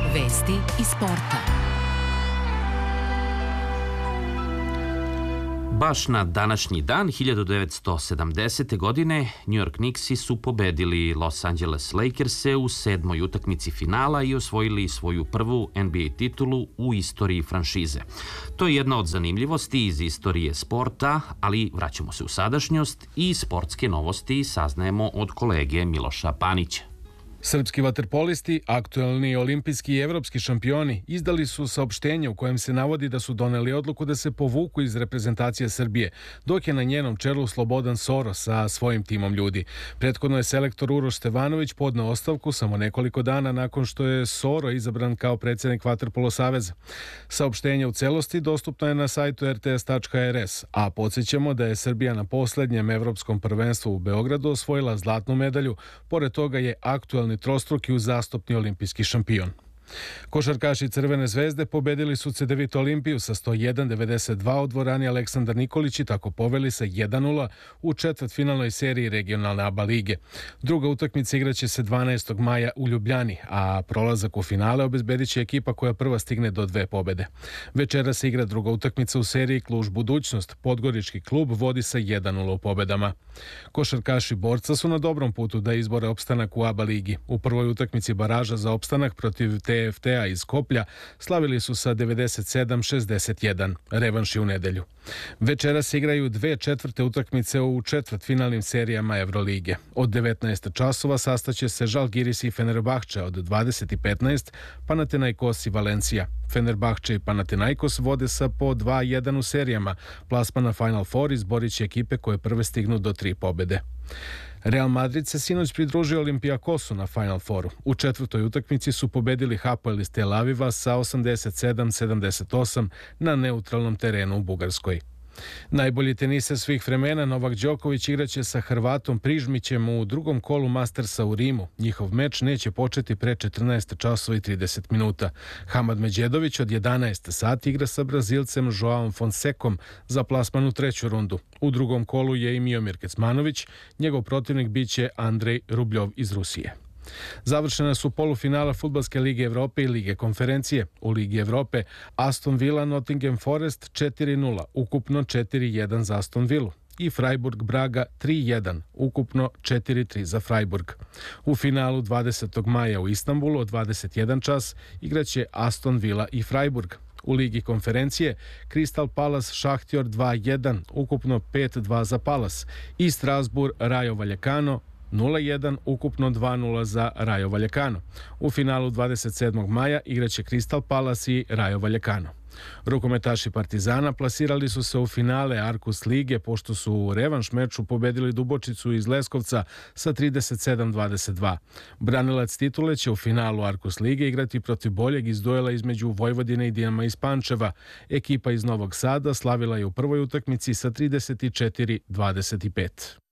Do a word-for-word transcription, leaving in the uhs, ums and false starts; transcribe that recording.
Vesti iz sporta. Baš na današnji dan, hiljadu devetsto sedamdesete. godine, New York Knicksi su pobedili Los Angeles Lakerse u sedmoj utakmici finala i osvojili svoju prvu N B A titulu u istoriji franšize. To je jedna od zanimljivosti iz istorije sporta, ali vraćamo se u sadašnjost i sportske novosti saznajemo od kolege Miloša Panića. Srpski vaterpolisti, aktuelni olimpijski i evropski šampioni, izdali su saopštenje u kojem se navodi da su doneli odluku da se povuku iz reprezentacije Srbije, dok je na njenom čelu Slobodan Soro sa svojim timom ljudi. Prethodno je selektor Uroš Stevanović podneo ostavku samo nekoliko dana nakon što je Soro izabran kao predsjednik Vaterpolo saveza. Saopštenje u celosti dostupno je na sajtu r t s tačka r s, a podsjećamo da je Srbija na posljednjem evropskom prvenstvu u Beogradu osvojila zlatnu medalju, pored toga je aktuelni trostruki uzastopni olimpijski šampion. Košarkaši Crvene zvezde pobedili su Cedevita Olimpiju sa sto jedan devedeset dva u dvorani Aleksandar Nikolić i tako poveli sa jedan nula u četvrtfinalnoj seriji regionalne A B A lige. Druga utakmica igraće se dvanaestog maja u Ljubljani, a prolazak u finale obezbedit će ekipa koja prva stigne do dve pobede. Večera se igra druga utakmica u seriji Kluž Budućnost. Podgorički klub vodi sa jedan nula u pobedama. Košarkaši Borca su na dobrom putu da izbore opstanak u A B A ligi. U prvoj utakmici baraža za opstanak protiv T F T-a iz Koplja slavili su sa devedeset sedam šezdeset jedan. Revanš je u nedelju. Večera se igraju dve četvrte utakmice u četvrtfinalnim serijama Evrolige. Od devetnaest časova sastaće se Žalgiris i Fenerbahče, od dvadeset i petnaest Panathinaikos i Valencija. Fenerbahče i Panathinaikos vode sa po dva jedan u serijama. Plasman na Final Four izborit će ekipe koje prve stignu do tri pobede. Real Madrid se sinoć pridružio Olimpijakosu na Final Fouru. U četvrtoj utakmici su pobedili Hapoel iz Tel Aviva sa osamdeset sedam sedamdeset osam na neutralnom terenu u Bugarskoj. Najbolji teniser svih vremena Novak Đoković igraće sa Hrvatom Prižmićem u drugom kolu Mastersa u Rimu. Njihov meč neće početi pre četrnaest časova i trideset minuta. Hamad Međedović od jedanaest sati igra sa Brazilcem Joaom Fonsecom za plasman u treću rundu. U drugom kolu je i Miomir Kecmanović, njegov protivnik biće Andrej Rubljov iz Rusije. Završena su polufinala Fudbalske lige Evrope i Lige konferencije. U Ligi Evrope Aston Villa Nottingham Forest četiri nula, ukupno četiri jedan za Aston Villu, i Freiburg Braga tri jedan, ukupno četiri tri za Freiburg. U finalu dvadesetog maja u Istanbulu od dvadeset jedan čas igraće Aston Villa i Freiburg. U Ligi konferencije Crystal Palace Šahtjor dva jedan, ukupno pet dva za Palace, i Strasbourg Rayo Vallecano nula jedan, ukupno dva nula za Rayo Vallecano. U finalu dvadeset sedmog maja igraće Crystal Palace i Rayo Vallecano. Rukometaši Partizana plasirali su se u finale Arkus lige pošto su u revanš meču pobedili Dubočicu iz Leskovca sa trideset sedam dvadeset dva. Branilac titule će u finalu Arkus lige igrati protiv boljeg iz duela između Vojvodine i Dinama iz Pančeva. Ekipa iz Novog Sada slavila je u prvoj utakmici sa trideset četiri dvadeset pet.